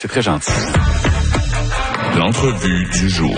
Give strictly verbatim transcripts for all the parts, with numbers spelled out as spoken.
C'est très gentil. L'entrevue du jour.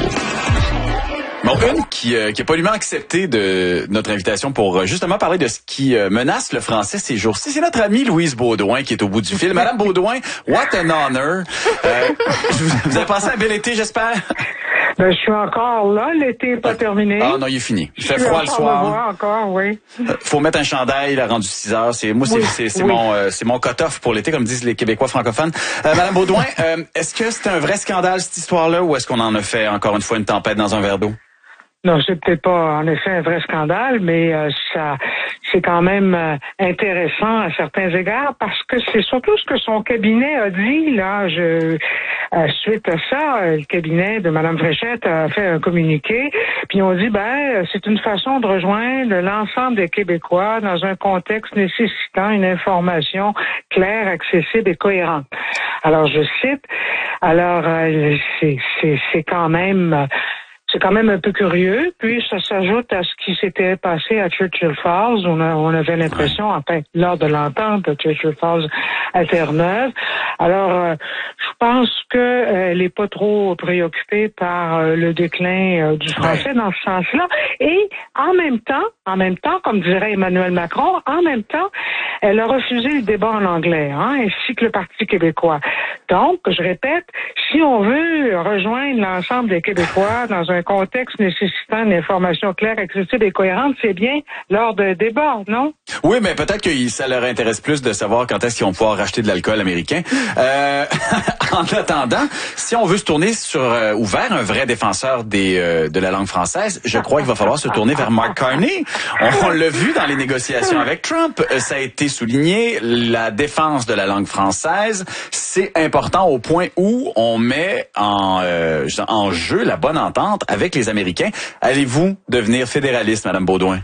Bon, une qui euh, qui a poliment accepté de notre invitation pour euh, justement parler de ce qui euh, menace le français ces jours-ci. C'est notre amie Louise Baudouin qui est au bout du fil. Madame Baudouin, what an honor. Euh, vous, vous avez passé un bel été, j'espère? Ben, je suis encore là, l'été n'est pas terminé. Ah non, il est fini. Il fait froid le soir. Encore, oui. Euh, faut mettre un chandail, il a rendu six heures. C'est, moi, c'est, oui, c'est, c'est oui. mon, euh, c'est mon cut-off pour l'été, comme disent les Québécois francophones. Euh, Madame Baudouin, euh, est-ce que c'est un vrai scandale, cette histoire-là, ou est-ce qu'on en a fait encore une fois une tempête dans un verre d'eau? Non, c'est peut-être pas en effet un vrai scandale, mais euh, ça, c'est quand même euh, intéressant à certains égards parce que c'est surtout ce que son cabinet a dit là. Je, euh, suite à ça, euh, le cabinet de Mme Fréchette a fait un communiqué, puis on dit ben c'est une façon de rejoindre l'ensemble des Québécois dans un contexte nécessitant une information claire, accessible et cohérente. Alors je cite. Alors euh, c'est, c'est, c'est quand même euh, C'est quand même un peu curieux, puis ça s'ajoute à ce qui s'était passé à Churchill Falls. On, a, on avait l'impression, en fait, lors de l'entente de Churchill Falls à Terre-Neuve. Alors, euh, je pense qu'elle n'est pas trop préoccupée par euh, le déclin euh, du français dans ce sens-là. Et en même temps, en même temps, comme dirait Emmanuel Macron, en même temps, elle a refusé le débat en anglais, hein, ainsi que le Parti québécois. Donc, je répète, si on veut rejoindre l'ensemble des Québécois dans un contexte nécessitant une information claire, accessible et cohérente, c'est bien lors d'un débat, non? Oui, mais peut-être que ça leur intéresse plus de savoir quand est-ce qu'ils vont pouvoir racheter de l'alcool américain. Euh, en attendant, si on veut se tourner sur euh, ou vers un vrai défenseur des euh, de la langue française, je crois qu'il va falloir se tourner vers Mark Carney. On, on l'a vu dans les négociations avec Trump. Ça a été souligné, la défense de la langue française, c'est important au point où on met en, euh, en jeu la bonne entente avec les Américains. Allez-vous devenir fédéraliste, Madame Baudouin?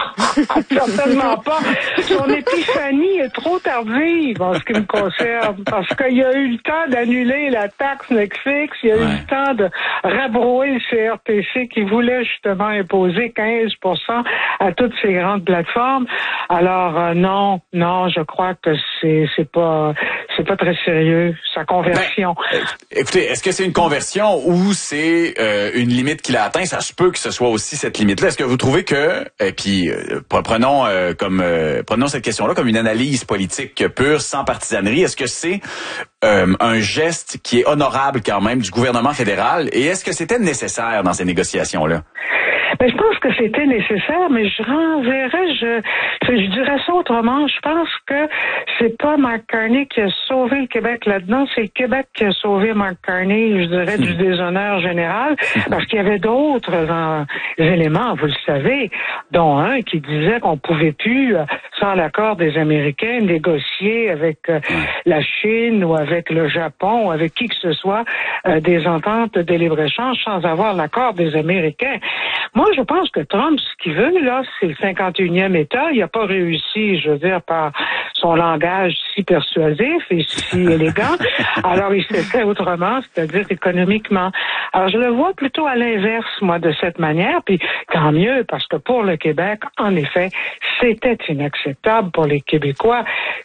Certainement pas. Son épiphanie est trop tardive en ce qui me concerne, parce qu'il y a eu le temps d'annuler la taxe Netflix, il y a ouais. eu le temps de rabrouer le C R T C qui voulait justement imposer quinze pour cent à toutes ces grandes plateformes. Alors euh, non, non, je crois que c'est c'est pas c'est pas très sérieux sa conversion. Ben, écoutez, est-ce que c'est une conversion ou c'est euh, une limite qu'il a atteint? Ça se peut que ce soit aussi cette limite-là. Est-ce que vous trouvez que et puis euh, prenons euh, comme euh, prenons cette question-là comme une analyse politique pure, sans partisanerie. Est-ce que c'est euh, un geste qui est honorable quand même du gouvernement fédéral et est-ce que c'était nécessaire dans ces négociations-là? Ben, je pense que c'était nécessaire, mais je renverrais, je, je dirais ça autrement. Je pense que c'est pas Mark Carney qui a sauvé le Québec là-dedans, c'est le Québec qui a sauvé Mark Carney, je dirais, du déshonneur général, parce qu'il y avait d'autres euh, éléments, vous le savez, dont un qui disait qu'on pouvait plus, euh, sans l'accord des Américains, négocier avec euh, la Chine ou avec le Japon ou avec qui que ce soit euh, des ententes de libre-échange sans avoir l'accord des Américains. Moi, je pense que Trump, ce qu'il veut, là, c'est le cinquante et unième État. Il n'a pas réussi, je veux dire, par son langage si persuasif et si élégant. Alors, il s'est fait autrement, c'est-à-dire économiquement. Alors, je le vois plutôt à l'inverse, moi, de cette manière. Puis, tant mieux, parce que pour le Québec, en effet, c'était inacceptable pour les Québécois.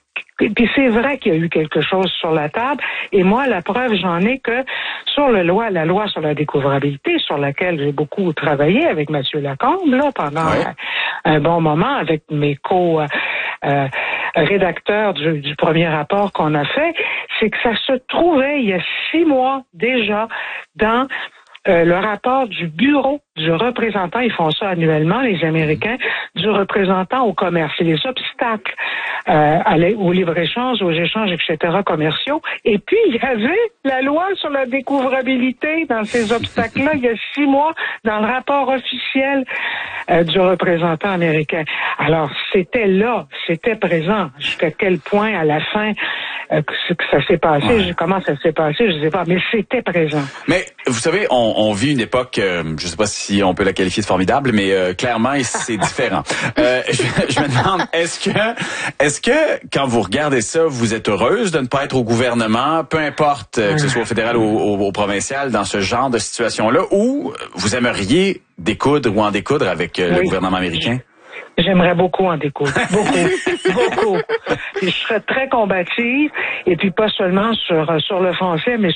Puis c'est vrai qu'il y a eu quelque chose sur la table. Et moi, la preuve, j'en ai que sur le loi, la loi sur la découvrabilité, sur laquelle j'ai beaucoup travaillé avec M. Lacombe, là, pendant oui. un, un bon moment, avec mes co- euh, rédacteurs du, du premier rapport qu'on a fait, c'est que ça se trouvait il y a six mois déjà dans Euh, le rapport du bureau du représentant, ils font ça annuellement, les Américains, du représentant au commerce. Et les obstacles euh, à au libre-échange, aux échanges, et cetera commerciaux. Et puis, il y avait la loi sur la découvrabilité dans ces obstacles-là, il y a six mois, dans le rapport officiel euh, du représentant américain. Alors, c'était là, c'était présent. Jusqu'à quel point, à la fin, euh, que, que ça s'est passé, ouais. comment ça s'est passé, je ne sais pas, mais c'était présent. Mais, vous savez, on, on vit une époque, euh, je ne sais pas si on peut la qualifier de formidable, mais euh, clairement, c'est différent. Euh, je, je me demande, est-ce que, est-ce que, quand vous regardez ça, vous êtes heureuse de ne pas être au gouvernement, peu importe euh, que ce soit au fédéral ou au, au, au provincial, dans ce genre de situation-là, ou vous aimeriez découdre ou en découdre avec euh, oui. le gouvernement américain? J'aimerais beaucoup en découdre. Beaucoup. beaucoup. Puis je serais très combative, et puis pas seulement sur, sur le français, mais